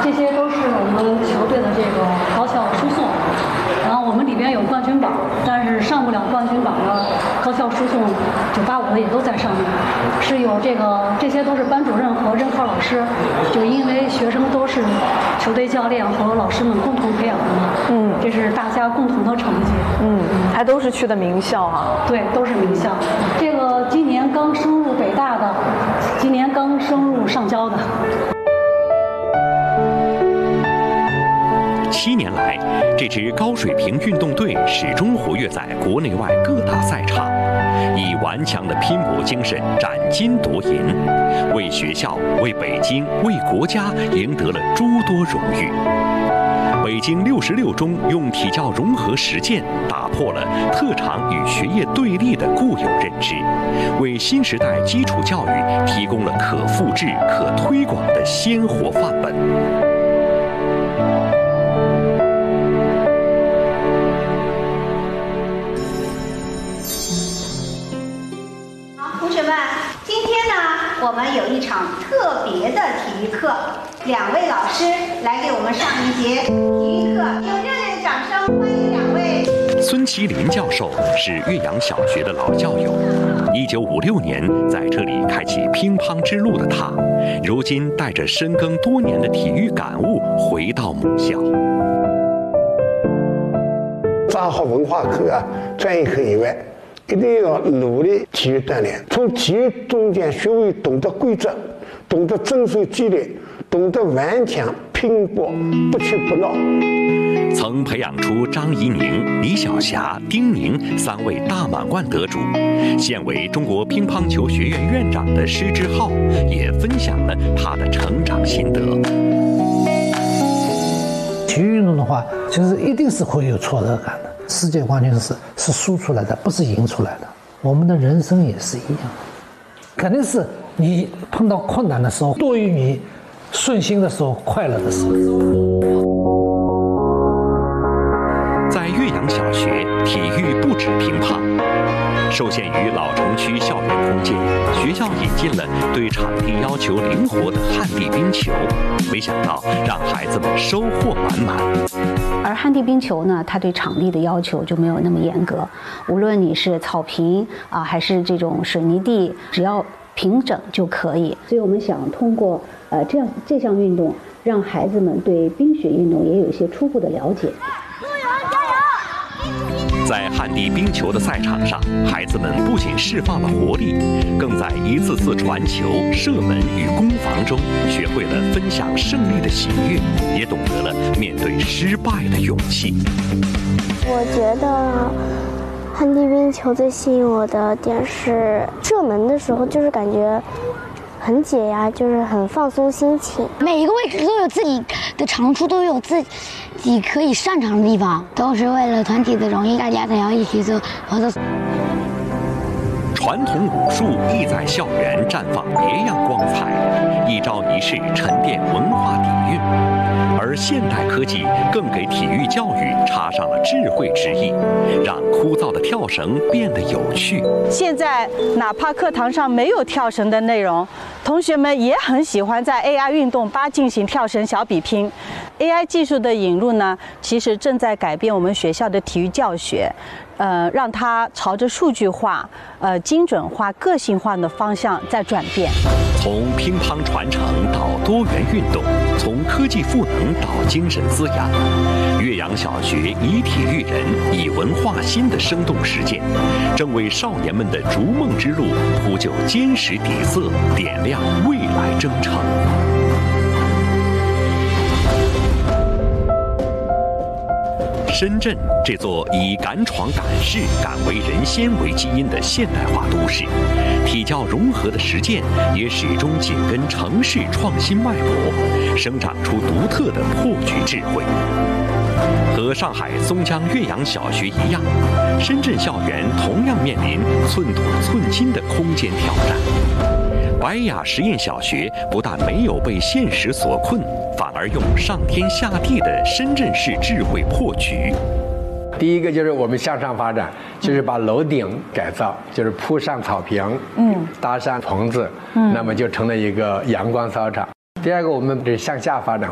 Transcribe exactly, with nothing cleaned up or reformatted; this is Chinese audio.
这些都是我们球队的这个高校输送。然后我们里边有冠军榜，但是上不了冠军榜的高校输送九八五的也都在上面，是有这个这些都是班主任和任课老师，就因为学生都是球队教练和老师们共同培养的嘛，嗯，这是大家共同的成绩， 嗯，还都是去的名校哈、啊， 对，都是名校。这个今年刚升入北大的，今年刚升入上交的。 七年来，这支高水平运动队始终活跃在国内外各大赛场，以顽强的拼搏精神斩金夺银，为学校、为北京、为国家赢得了诸多荣誉。北京六十六中用体教融合实践打破了特长与学业对立的固有认知，为新时代基础教育提供了可复制、可推广的鲜活范本。 我们有一场特别的体育课，两位老师来给我们上一节体育课，用热烈的掌声欢迎两位。 孙麒麟教授是岳阳小学的老教友，一九五六年在这里开启乒乓之路的他，如今带着深耕多年的体育感悟回到母校。 抓好文化课啊、专业课以外，一定要努力体育锻炼，从体育中间学会懂得规则，懂得遵守纪律，懂得顽强拼搏，不屈不挠。 曾培养出张怡宁、李晓霞、丁宁三位大满贯得主，现为中国乒乓球学院院长的施之浩也分享了他的成长心得。 体育运动的话，其实一定是会有挫折感的。世界冠军是是输出来的，不是赢出来的。我们的人生也是一样，肯定是你碰到困难的时候多于你顺心的时候、快乐的时候。 在岳阳小学，体育不止乒乓。受限于老城区校园空间，学校引进了对场地要求灵活的旱地冰球，没想到让孩子们收获满满。 而旱地冰球呢，它对场地的要求就没有那么严格，无论你是草坪啊，还是这种水泥地，只要平整就可以。所以我们想通过呃这样这项运动，让孩子们对冰雪运动也有一些初步的了解。 在旱地冰球的赛场上，孩子们不仅释放了活力，更在一次次传球、射门与攻防中学会了分享胜利的喜悦，也懂得了面对失败的勇气。 我觉得旱地冰球最吸引我的点是射门的时候，就是感觉很解压，就是很放松心情。 每一个位置都有自己的长处，都有自己可以擅长的地方，都是为了团体的荣誉，大家才要一起做合作。 传统武术亦在校园绽放别样光彩，一招一式沉淀文化底蕴。而现代科技更给体育教育插上了智慧之意，让枯燥的跳绳变得有趣。 现在哪怕课堂上没有跳绳的内容，同学们也很喜欢在 A I 运动吧进行跳绳小比拼。A I 技术的引入呢，其实正在改变我们学校的体育教学，呃，让它朝着数据化、呃精准化、个性化的方向在转变。 从乒乓传承到多元运动，从科技赋能到精神滋养，岳阳小学以体育人、以文化心的生动实践，正为少年们的逐梦之路铺就坚实底色，点亮未来征程。深圳这座以敢闯敢试、敢为人先为基因的现代化都市，体教融合的实践也始终紧跟城市创新脉搏，生长出独特的破局智慧。和上海松江岳阳小学一样，深圳校园同样面临寸土寸金的空间挑战。白雅实验小学不但没有被现实所困，反而用上天下地的深圳市智慧破局。 第一个就是我们向上发展，就是把楼顶改造，就是铺上草坪，嗯，搭上棚子，嗯，那么就成了一个阳光操场。第二个，我们是向下发展。